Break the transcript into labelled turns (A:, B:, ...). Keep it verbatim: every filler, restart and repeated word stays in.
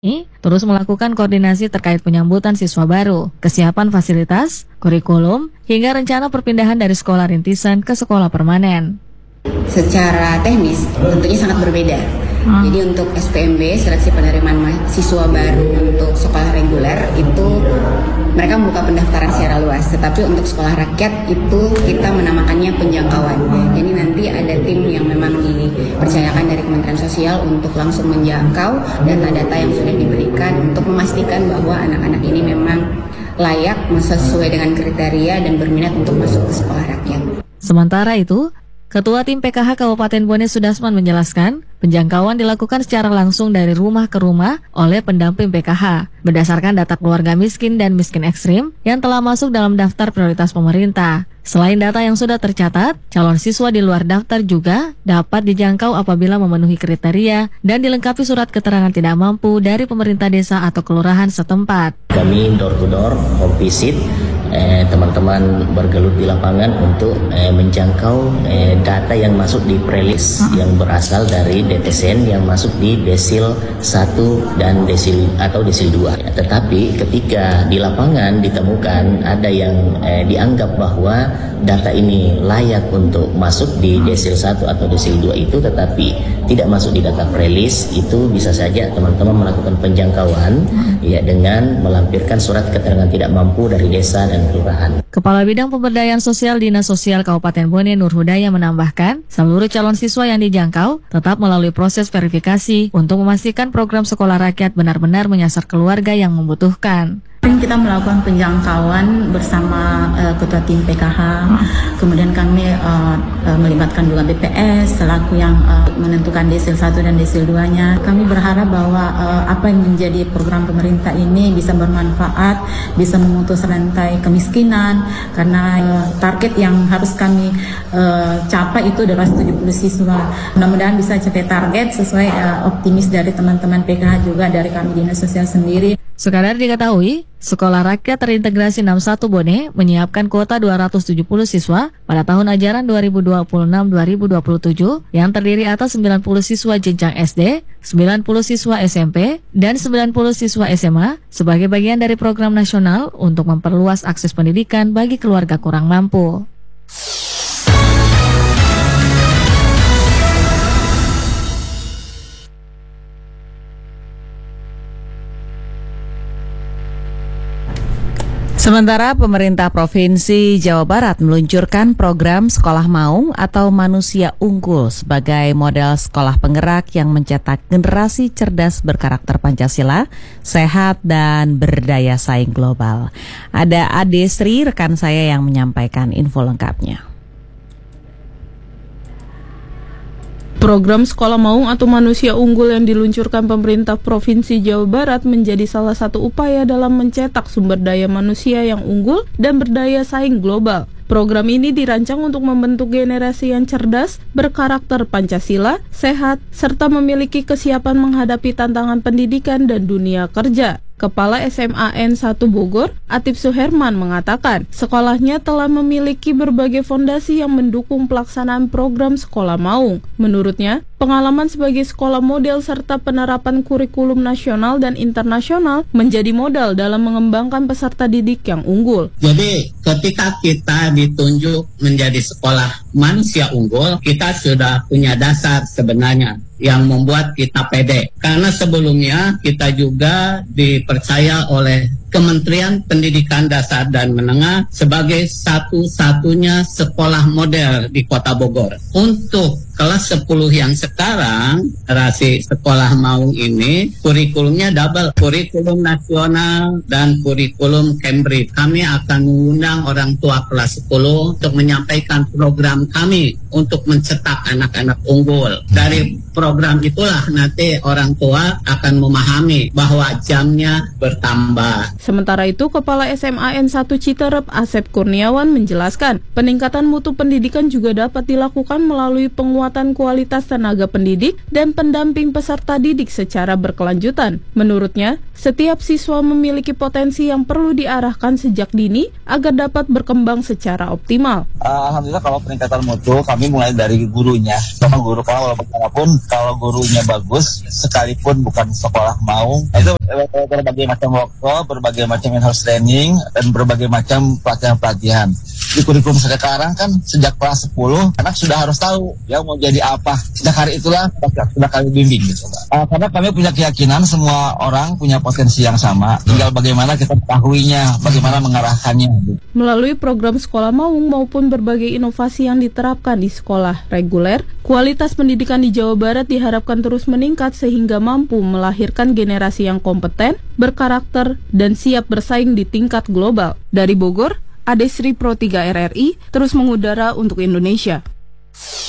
A: Ini terus melakukan koordinasi terkait penyambutan siswa baru, kesiapan fasilitas, kurikulum, hingga rencana perpindahan dari sekolah rintisan ke sekolah permanen.
B: Secara teknis tentunya sangat berbeda. Hmm. Jadi untuk S P M B, seleksi penerimaan mahasiswa baru untuk sekolah reguler itu mereka membuka pendaftaran secara luas. Tetapi untuk sekolah rakyat itu kita menamakannya penjangkauan. Jadi nanti ada tim yang memang dipercayakan dari Kementerian Sosial untuk langsung menjangkau data-data yang sudah diberikan untuk memastikan bahwa anak-anak ini memang layak sesuai dengan kriteria dan berminat untuk masuk ke sekolah rakyat.
A: Sementara itu, Ketua Tim P K H Kabupaten Bone Sudasman menjelaskan, penjangkauan dilakukan secara langsung dari rumah ke rumah oleh pendamping P K H berdasarkan data keluarga miskin dan miskin ekstrim yang telah masuk dalam daftar prioritas pemerintah. Selain data yang sudah tercatat, calon siswa di luar daftar juga dapat dijangkau apabila memenuhi kriteria dan dilengkapi surat keterangan tidak mampu dari pemerintah desa atau kelurahan setempat.
C: Kami door to door, home visit, eh, teman-teman bergelut di lapangan untuk eh, menjangkau eh, data yang masuk di prelis uh-huh. yang berasal dari D T S N yang masuk di desil satu dan desil atau desil dua. Ya, tetapi ketika di lapangan ditemukan ada yang eh, dianggap bahwa data ini layak untuk masuk di desil satu atau desil dua itu tetapi tidak masuk di data prelis, itu bisa saja teman-teman melakukan penjangkauan ya dengan melampirkan surat keterangan tidak mampu dari desa dan kelurahan.
A: Kepala Bidang Pemberdayaan Sosial Dinas Sosial Kabupaten Bone Nur Hudaya menambahkan, seluruh calon siswa yang dijangkau tetap melalui proses verifikasi untuk memastikan program sekolah rakyat benar-benar menyasar keluarga yang membutuhkan.
B: Kita melakukan penjangkauan bersama uh, Ketua Tim P K H, kemudian kami uh, uh, melibatkan juga B P S selaku yang uh, menentukan desil satu dan desil dua-nya. Kami berharap bahwa uh, apa yang menjadi program pemerintah ini bisa bermanfaat, bisa memutus rantai kemiskinan, karena uh, target yang harus kami uh, capai itu adalah tujuh puluh siswa. Mudah-mudahan bisa capai target sesuai uh, optimis dari teman-teman P K H juga dari kami Dinas Sosial sendiri.
A: Sekadar diketahui, Sekolah Rakyat Terintegrasi enam puluh satu Bone menyiapkan kuota dua ratus tujuh puluh siswa pada tahun ajaran dua ribu dua puluh enam dua ribu dua puluh tujuh yang terdiri atas sembilan puluh siswa jenjang S D, sembilan puluh siswa S M P, dan sembilan puluh siswa S M A sebagai bagian dari program nasional untuk memperluas akses pendidikan bagi keluarga kurang mampu.
D: Sementara pemerintah Provinsi Jawa Barat meluncurkan program Sekolah Maung atau Manusia Unggul sebagai model sekolah penggerak yang mencetak generasi cerdas berkarakter Pancasila, sehat, dan berdaya saing global. Ada Ade Sri, rekan saya yang menyampaikan info lengkapnya.
E: Program Sekolah Maung atau Manusia Unggul yang diluncurkan pemerintah Provinsi Jawa Barat menjadi salah satu upaya dalam mencetak sumber daya manusia yang unggul dan berdaya saing global. Program ini dirancang untuk membentuk generasi yang cerdas, berkarakter Pancasila, sehat, serta memiliki kesiapan menghadapi tantangan pendidikan dan dunia kerja. Kepala S M A N satu Bogor, Atif Suherman mengatakan, sekolahnya telah memiliki berbagai fondasi yang mendukung pelaksanaan program Sekolah Maung. Menurutnya, pengalaman sebagai sekolah model serta penerapan kurikulum nasional dan internasional menjadi modal dalam mengembangkan peserta didik yang unggul.
F: Jadi, ketika kita ditunjuk menjadi sekolah manusia unggul, kita sudah punya dasar sebenarnya yang membuat kita pede. Karena sebelumnya kita juga dipercaya oleh Kementerian Pendidikan Dasar dan Menengah sebagai satu-satunya sekolah model di Kota Bogor. Untuk kelas sepuluh yang sekarang, Rasi Sekolah Maung ini, kurikulumnya double, kurikulum nasional dan kurikulum Cambridge. Kami akan mengundang orang tua kelas sepuluh untuk menyampaikan program kami untuk mencetak anak-anak unggul. Dari program itulah nanti orang tua akan memahami bahwa jamnya bertambah.
E: Sementara itu, Kepala S M A N satu Citerep, Asep Kurniawan menjelaskan, peningkatan mutu pendidikan juga dapat dilakukan melalui penguatan peningkatan kualitas tenaga pendidik dan pendamping peserta didik secara berkelanjutan. Menurutnya, setiap siswa memiliki potensi yang perlu diarahkan sejak dini agar dapat berkembang secara optimal.
G: Alhamdulillah kalau peningkatan mutu kami mulai dari gurunya. Sama guru kalau walaupun kalau gurunya bagus, sekalipun bukan sekolah maung, itu berbagai macam workshop, berbagai macam in-house training, dan berbagai macam pelatihan-pelatihan. Di kurikulum sekarang kan sejak kelas sepuluh anak sudah harus tahu ya mau jadi apa. Sejak hari itulah sudah kami bimbing gitu. Uh, karena kami punya keyakinan semua orang punya potensi yang sama. Tinggal bagaimana kita mengetahuinya, bagaimana mengarahkannya. Gitu.
E: Melalui program Sekolah Maung maupun berbagai inovasi yang diterapkan di sekolah reguler, kualitas pendidikan di Jawa Barat diharapkan terus meningkat sehingga mampu melahirkan generasi yang kompeten, berkarakter, dan siap bersaing di tingkat global. Dari Bogor, Adesri Pro tiga R R I terus mengudara untuk Indonesia.